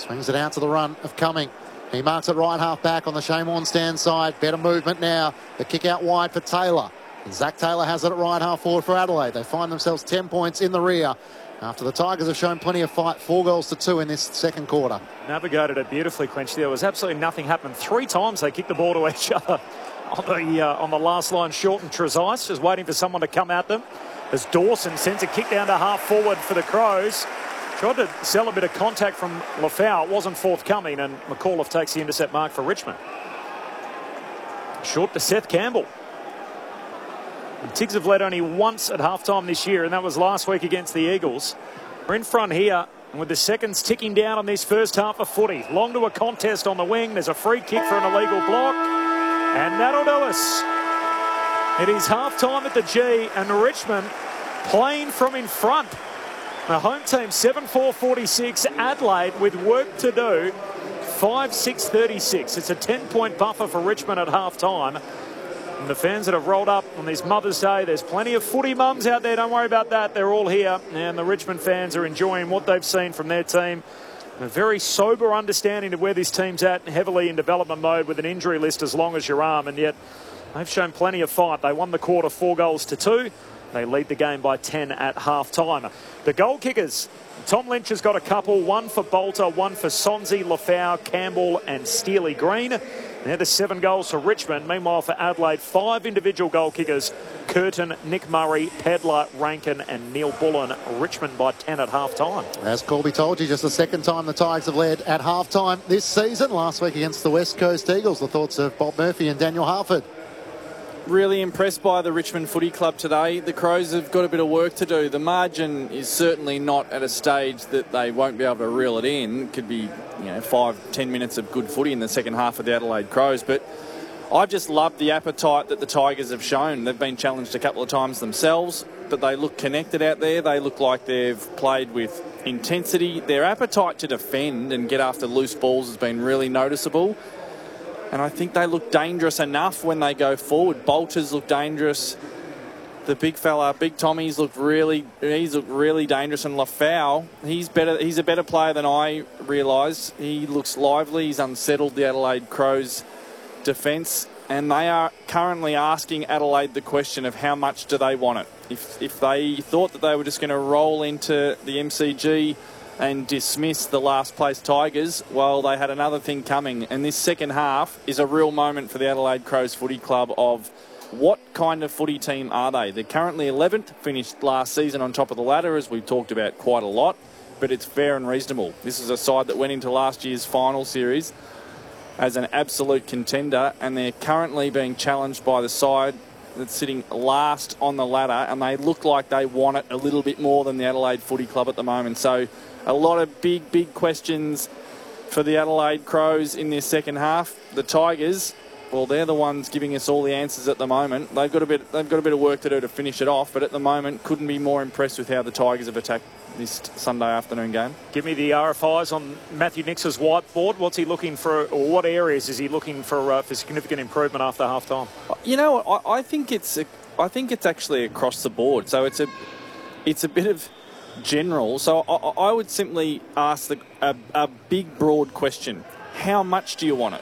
Swings it out to the run of Cumming. He marks it right half back on the Shane Warne stand side. Better movement now. The kick out wide for Taylor. And Zach Taylor has it at right half forward for Adelaide. They find themselves 10 points in the rear after the Tigers have shown plenty of fight. 4-2 in this second quarter. Navigated it beautifully, Quench. There was absolutely nothing happening. 3 times they kicked the ball to each other on the last line. Short and Trezise just waiting for someone to come at them. As Dawson sends a kick down to half forward for the Crows. Tried to sell a bit of contact from Lafau. It wasn't forthcoming, and McAuliffe takes the intercept mark for Richmond. Short to Seth Campbell. The Tigs have led only once at halftime this year, and that was last week against the Eagles. We're in front here, and with the seconds ticking down on this first half of footy. Long to a contest on the wing. There's a free kick for an illegal block, and that'll do us. It is halftime at the G, and Richmond playing from in front. The home team 7-4-46. Adelaide with work to do. 5-6-36. It's a 10-point buffer for Richmond at half-time. And the fans that have rolled up on this Mother's Day, there's plenty of footy mums out there. Don't worry about that. They're all here. And the Richmond fans are enjoying what they've seen from their team. A very sober understanding of where this team's at, heavily in development mode with an injury list as long as your arm. And yet they've shown plenty of fight. They won the quarter 4-2. They lead the game by 10 at half-time. The goal kickers, Tom Lynch has got a couple, one for Bolter, one for Sonsie, Lafau, Campbell and Steely Green. They're the 7 goals for Richmond. Meanwhile, for Adelaide, 5 individual goal kickers. Curtin, Nick Murray, Pedler, Rankin and Neil Bullen. Richmond by 10 at half-time. As Corby told you, just the second time the Tigers have led at half-time this season. Last week against the West Coast Eagles. The thoughts of Bob Murphy and Daniel Harford. Really impressed by the Richmond Footy Club today. The Crows have got a bit of work to do. The margin is certainly not at a stage that they won't be able to reel it in. It could be 5-10 minutes of good footy in the second half of the Adelaide Crows. But I've just loved the appetite that the Tigers have shown. They've been challenged a couple of times themselves, but they look connected out there. They look like they've played with intensity. Their appetite to defend and get after loose balls has been really noticeable. And I think they look dangerous enough when they go forward. Bolters look dangerous. The big fella, Big Tommy's looked really dangerous. And Lafau, he's a better player than I realised. He looks lively. He's unsettled the Adelaide Crows defence. And they are currently asking Adelaide the question of how much do they want it. If they thought that they were just going to roll into the MCG and dismiss the last place Tigers, well, they had another thing coming. And this second half is a real moment for the Adelaide Crows Footy Club of what kind of footy team are they? They're currently 11th, finished last season on top of the ladder, as we've talked about quite a lot, but it's fair and reasonable. This is a side that went into last year's final series as an absolute contender, and they're currently being challenged by the side that's sitting last on the ladder, and they look like they want it a little bit more than the Adelaide Footy Club at the moment. So a lot of big questions for the Adelaide Crows in this second half. The Tigers, well, they're the ones giving us all the answers at the moment. They've got a bit of work to do to finish it off, but at the moment couldn't be more impressed with how the Tigers have attacked this Sunday afternoon game. Give me the RFIs on Matthew Nix's whiteboard. What's he looking for, or what areas is he looking for significant improvement after half time? You know what, I think it's actually across the board. So it's a bit of general. So I would simply ask a big broad question. How much do you want it?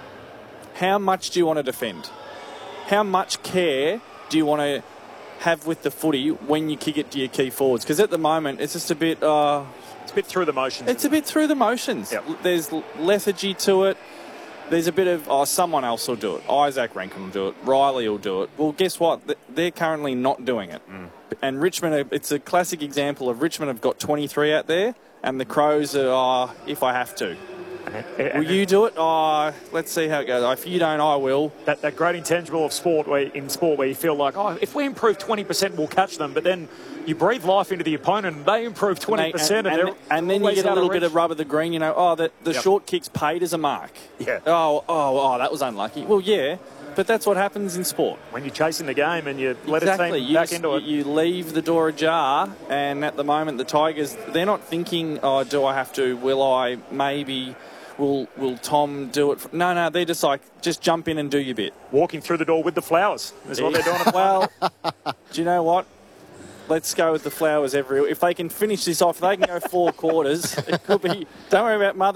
How much do you want to defend? How much care do you want to have with the footy when you kick it to your key forwards? Because at the moment it's just a bit it's a bit through the motions. It's a bit through the motions. Yep. There's lethargy to it. There's a bit of, someone else will do it. Isaac Rankin will do it. Riley will do it. Well, guess what? They're currently not doing it. And Richmond, it's a classic example of Richmond have got 23 out there, and the Crows are, if I have to. Will you do it? Let's see how it goes. If you don't, I will. That great intangible of sport, where you feel like, if we improve 20%, we'll catch them. But then you breathe life into the opponent, and they improve 20%, and then you get a little bit of rub of the green. The short kick's paid as a mark. Yeah. That was unlucky. Well, yeah. But that's what happens in sport. When you're chasing the game and you let a team back into it. You leave the door ajar, and at the moment the Tigers, they're not thinking, do I have to, will I, maybe, will Tom do it? No, they're just like, just jump in and do your bit. Walking through the door with the flowers is what they're doing. Well, do you know what? Let's go with the flowers if they can finish this off, if they can go 4 quarters, it could be, don't worry about Mother.